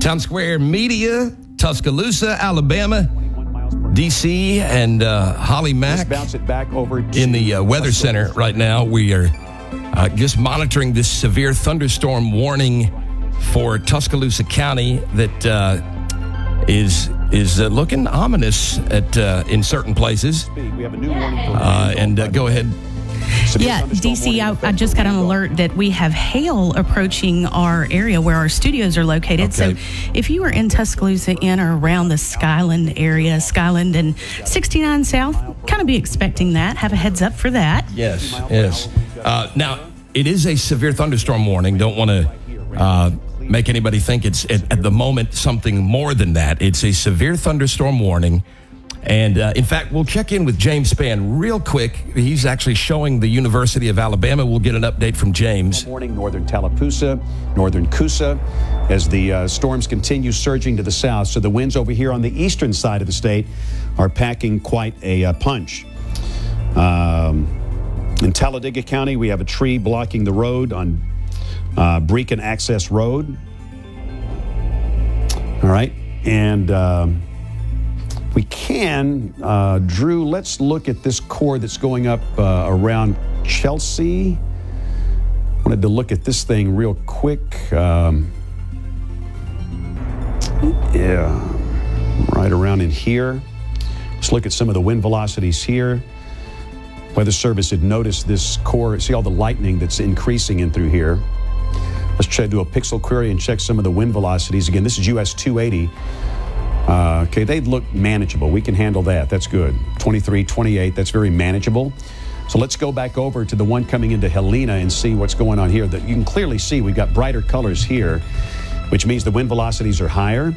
Town Square Media, Tuscaloosa, Alabama, D.C., and Holly Mack bounce it back over in the Weather Center right now. We are just monitoring this severe thunderstorm warning for Tuscaloosa County that is looking ominous at in certain places. We have a new warning. And go ahead. Yeah, DC, I just got an alert that we have hail approaching our area where our studios are located. Okay. So if you are in Tuscaloosa, in or around the Skyland area, Skyland and 69 South, kind of be expecting that. Have a heads up for that. Yes. Now, it is a severe thunderstorm warning. Don't want to make anybody think it's at the moment something more than that. It's a severe thunderstorm warning. And, in fact, we'll check in with James Spann real quick. He's actually showing the University of Alabama. We'll get an update from James. Morning, northern Tallapoosa, northern Coosa, as the storms continue surging to the south. So the winds over here on the eastern side of the state are packing quite a punch. In Talladega County, we have a tree blocking the road on Brecon Access Road. All right. And we can, Drew, let's look at this core that's going up around Chelsea. Wanted to look at this thing real quick. Yeah, right around in here. Let's look at some of the wind velocities here. Weather Service had noticed this core. See all the lightning that's increasing in through here. Let's try to do a pixel query and check some of the wind velocities. Again, this is US 280. Okay, they look manageable. We can handle that. That's good. 23, 28, that's very manageable. So let's go back over to the one coming into Helena and see what's going on here. That you can clearly see we've got brighter colors here, which means the wind velocities are higher.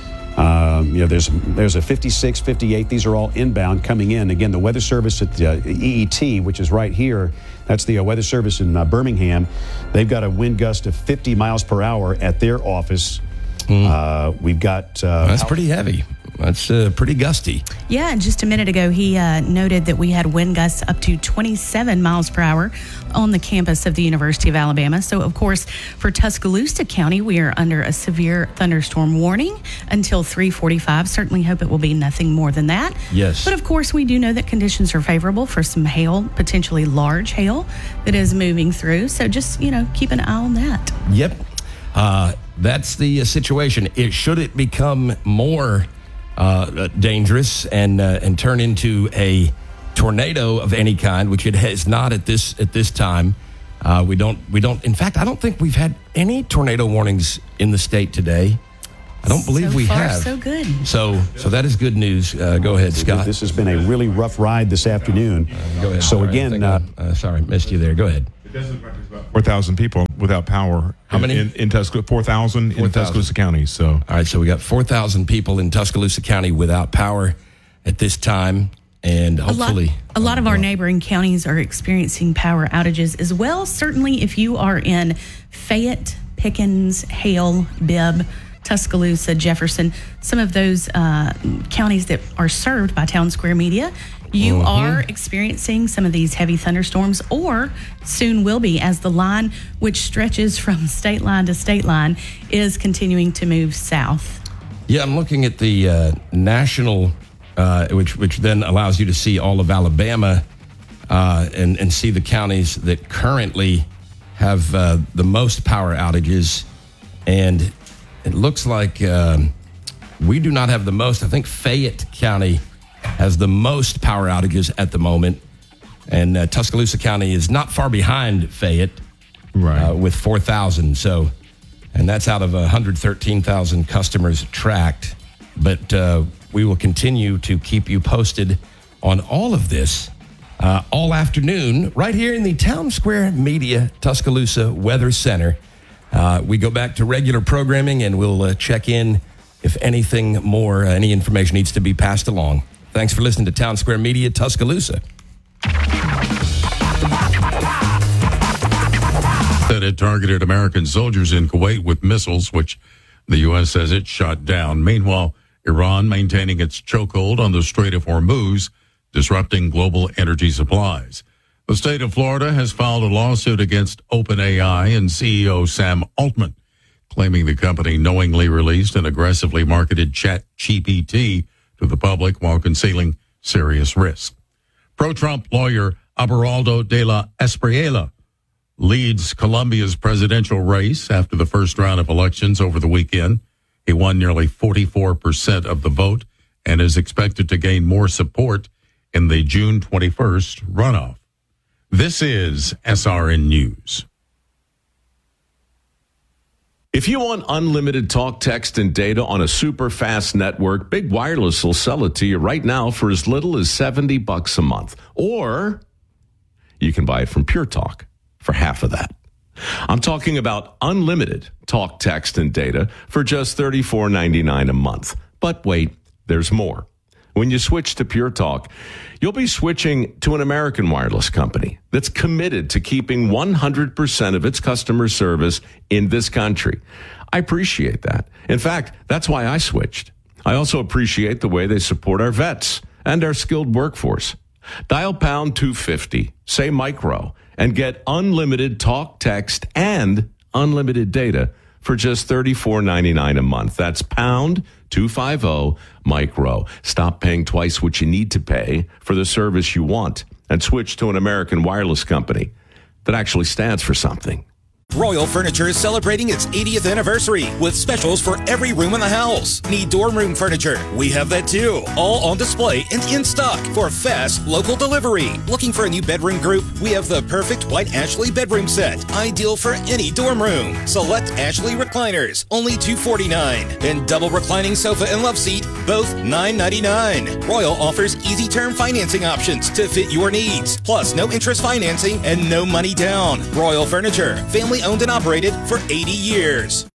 There's a 56, 58. These are all inbound coming in. Again, the Weather Service at the EET, which is right here, that's the Weather Service in Birmingham. They've got a wind gust of 50 miles per hour at their office. We've got... that's pretty heavy. That's pretty gusty. Yeah, and just a minute ago, he noted that we had wind gusts up to 27 miles per hour on the campus of the University of Alabama. So, of course, for Tuscaloosa County, we are under a severe thunderstorm warning until 3:45. Certainly hope it will be nothing more than that. Yes. But, of course, we do know that conditions are favorable for some hail, potentially large hail that is moving through. So just, keep an eye on that. Yep. That's the situation. Should it become more dangerous and turn into a tornado of any kind, which it has not at this time. We don't. In fact, I don't think we've had any tornado warnings in the state today. I don't believe we have. So good. So that is good news. Go ahead, Scott. This has been a really rough ride this afternoon. Go ahead. So Sorry, again, sorry, missed you there. Go ahead. It does look like there's about 4,000 people without power. How many? In Tuscaloosa? 4,000 in Tuscaloosa County. So, all right, so we got 4,000 people in Tuscaloosa County without power at this time, and hopefully... A lot of our neighboring counties are experiencing power outages as well. Certainly if you are in Fayette, Pickens, Hale, Bibb, Tuscaloosa, Jefferson, some of those counties that are served by Town Square Media, you are experiencing some of these heavy thunderstorms, or soon will be, as the line, which stretches from state line to state line, is continuing to move south. Yeah, I'm looking at the national, which then allows you to see all of Alabama and see the counties that currently have the most power outages. And it looks like we do not have the most. I think Fayette County has the most power outages at the moment. And Tuscaloosa County is not far behind Fayette, right, with 4,000. So, and that's out of 113,000 customers tracked. But we will continue to keep you posted on all of this all afternoon right here in the Town Square Media Tuscaloosa Weather Center. We go back to regular programming, and we'll check in if anything more, any information needs to be passed along. Thanks for listening to Town Square Media Tuscaloosa. That it targeted American soldiers in Kuwait with missiles, which the U.S. says it shot down. Meanwhile, Iran maintaining its chokehold on the Strait of Hormuz, disrupting global energy supplies. The state of Florida has filed a lawsuit against OpenAI and CEO Sam Altman, claiming the company knowingly released and aggressively marketed ChatGPT to the public while concealing serious risk. Pro-Trump lawyer Abelardo de la Espriella leads Colombia's presidential race after the first round of elections over the weekend. He won nearly 44% of the vote and is expected to gain more support in the June 21st runoff. This is SRN News. If you want unlimited talk, text, and data on a super fast network, Big Wireless will sell it to you right now for as little as $70 a month. Or you can buy it from Pure Talk for half of that. I'm talking about unlimited talk, text, and data for just $34.99 a month. But wait, there's more. When you switch to Pure Talk, you'll be switching to an American wireless company that's committed to keeping 100% of its customer service in this country. I appreciate that. In fact, that's why I switched. I also appreciate the way they support our vets and our skilled workforce. Dial pound 250, say micro, and get unlimited talk, text, and unlimited data for just $34.99 a month. That's pound 250 micro. Stop paying twice what you need to pay for the service you want and switch to an American wireless company that actually stands for something. Royal Furniture is celebrating its 80th anniversary with specials for every room in the house. Need dorm room furniture? We have that too. All on display and in stock for fast local delivery. Looking for a new bedroom group? We have the perfect white Ashley bedroom set. Ideal for any dorm room. Select Ashley recliners, only $249. And double reclining sofa and love seat, both $9.99. Royal offers easy term financing options to fit your needs. Plus no interest financing and no money down. Royal Furniture, family owned and operated for 80 years.